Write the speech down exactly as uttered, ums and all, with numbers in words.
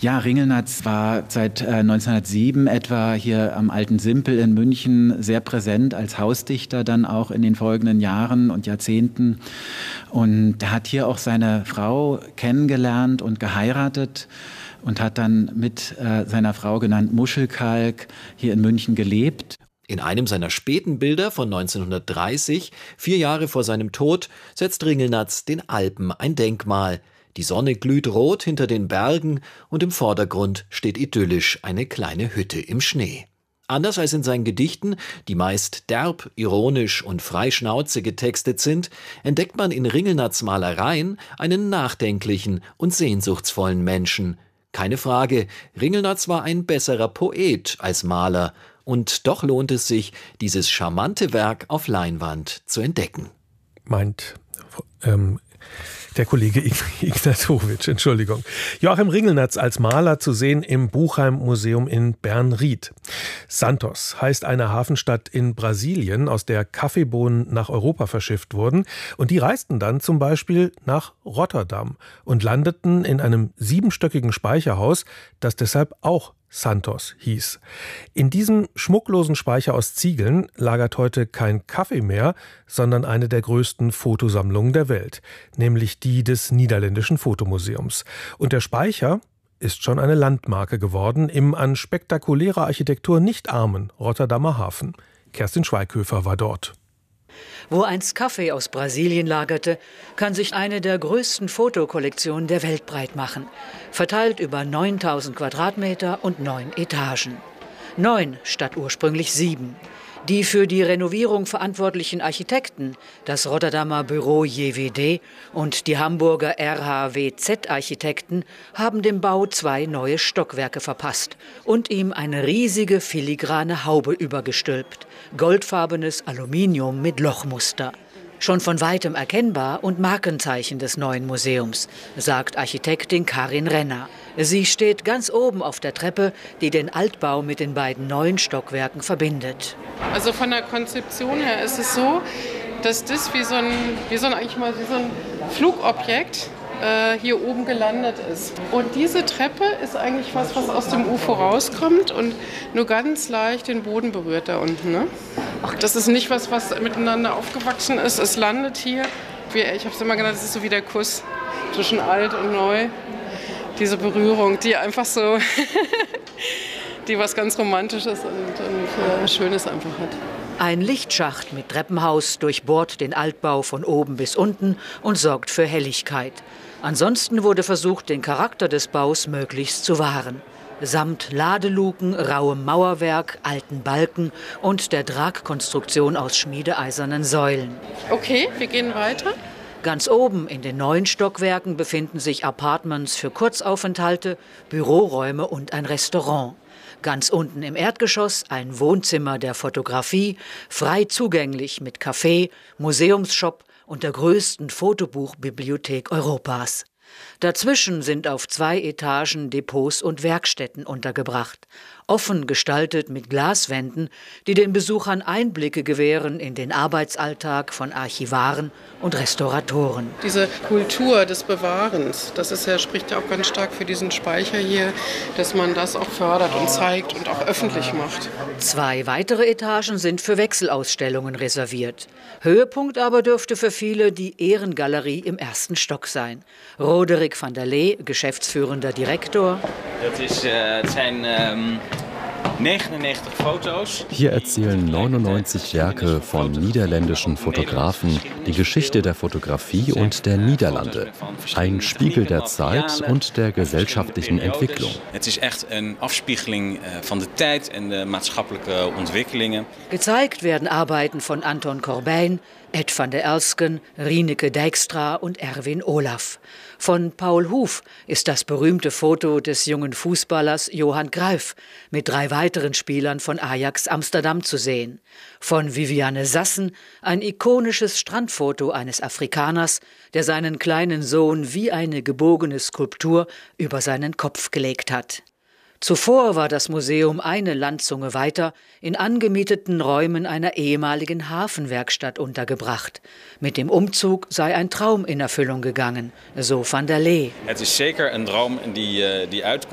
Ja, Ringelnatz war seit äh, neunzehnhundertsieben etwa hier am Alten Simpel in München sehr präsent als Hausdichter, dann auch in den folgenden Jahren und Jahrzehnten. Und er hat hier auch seine Frau kennengelernt und geheiratet und hat dann mit äh, seiner Frau, genannt Muschelkalk, hier in München gelebt. In einem seiner späten Bilder von neunzehnhundertdreißig, vier Jahre vor seinem Tod, setzt Ringelnatz den Alpen ein Denkmal. Die Sonne glüht rot hinter den Bergen und im Vordergrund steht idyllisch eine kleine Hütte im Schnee. Anders als in seinen Gedichten, die meist derb, ironisch und frei Schnauze getextet sind, entdeckt man in Ringelnatz Malereien einen nachdenklichen und sehnsuchtsvollen Menschen. Keine Frage, Ringelnatz war ein besserer Poet als Maler. Und doch lohnt es sich, dieses charmante Werk auf Leinwand zu entdecken. Meint ähm, der Kollege Ignatowitsch, Entschuldigung. Joachim Ringelnatz als Maler zu sehen im Buchheim-Museum in Bern-Ried. Santos heißt eine Hafenstadt in Brasilien, aus der Kaffeebohnen nach Europa verschifft wurden. Und die reisten dann zum Beispiel nach Rotterdam und landeten in einem siebenstöckigen Speicherhaus, das deshalb auch Santos hieß. In diesem schmucklosen Speicher aus Ziegeln lagert heute kein Kaffee mehr, sondern eine der größten Fotosammlungen der Welt, nämlich die des Niederländischen Fotomuseums. Und der Speicher ist schon eine Landmarke geworden im an spektakulärer Architektur nicht armen Rotterdamer Hafen. Kerstin Schweighöfer war dort. Wo einst Kaffee aus Brasilien lagerte, kann sich eine der größten Fotokollektionen der Welt breit machen. Verteilt über neuntausend Quadratmeter und neun Etagen. Neun statt ursprünglich sieben. Die für die Renovierung verantwortlichen Architekten, das Rotterdamer Büro J W D und die Hamburger R H W Z-Architekten, haben dem Bau zwei neue Stockwerke verpasst und ihm eine riesige filigrane Haube übergestülpt. Goldfarbenes Aluminium mit Lochmuster. Schon von weitem erkennbar und Markenzeichen des neuen Museums, sagt Architektin Karin Renner. Sie steht ganz oben auf der Treppe, die den Altbau mit den beiden neuen Stockwerken verbindet. Also von der Konzeption her ist es so, dass das wie so ein, wie so ein, eigentlich mal wie so ein Flugobjekt äh, hier oben gelandet ist. Und diese Treppe ist eigentlich was, was aus dem U F O rauskommt und nur ganz leicht den Boden berührt da unten. Ne? Das ist nicht was, was miteinander aufgewachsen ist. Es landet hier, wie, ich habe es immer genannt, es ist so wie der Kuss zwischen alt und neu. Diese Berührung, die einfach so, die was ganz Romantisches und, und Schönes einfach hat. Ein Lichtschacht mit Treppenhaus durchbohrt den Altbau von oben bis unten und sorgt für Helligkeit. Ansonsten wurde versucht, den Charakter des Baus möglichst zu wahren. Samt Ladeluken, rauem Mauerwerk, alten Balken und der Tragkonstruktion aus schmiedeeisernen Säulen. Okay, wir gehen weiter. Ganz oben in den neuen Stockwerken befinden sich Appartements für Kurzaufenthalte, Büroräume und ein Restaurant. Ganz unten im Erdgeschoss ein Wohnzimmer der Fotografie, frei zugänglich mit Café, Museumsshop und der größten Fotobuchbibliothek Europas. Dazwischen sind auf zwei Etagen Depots und Werkstätten untergebracht, offen gestaltet mit Glaswänden, die den Besuchern Einblicke gewähren in den Arbeitsalltag von Archivaren und Restauratoren. Diese Kultur des Bewahrens, das ist ja, spricht ja auch ganz stark für diesen Speicher hier, dass man das auch fördert und zeigt und auch öffentlich macht. Zwei weitere Etagen sind für Wechselausstellungen reserviert. Höhepunkt aber dürfte für viele die Ehrengalerie im ersten Stock sein. Roderick van der Lee, geschäftsführender Direktor. Das ist, äh, het zijn, ähm negenennegentig Fotos. Hier erzählen neunundneunzig Werke von niederländischen Fotografen die Geschichte der Fotografie und der Niederlande. Ein Spiegel der Zeit und der gesellschaftlichen Entwicklung. Het is echt een afspiegeling van de tijd en de maatschappelijke ontwikkelingen. Gezeigt werden Arbeiten von Anton Corbijn, Ed van der Elsken, Rieneke Dijkstra und Erwin Olaf. Von Paul Huf ist das berühmte Foto des jungen Fußballers Johan Cruyff mit drei weiteren Spielern von Ajax Amsterdam zu sehen. Von Viviane Sassen ein ikonisches Strandfoto eines Afrikaners, der seinen kleinen Sohn wie eine gebogene Skulptur über seinen Kopf gelegt hat. Zuvor war das Museum eine Landzunge weiter in angemieteten Räumen einer ehemaligen Hafenwerkstatt untergebracht. Mit dem Umzug sei ein Traum in Erfüllung gegangen, so van der Lee. Het is zeker een droom die, die uitkomt.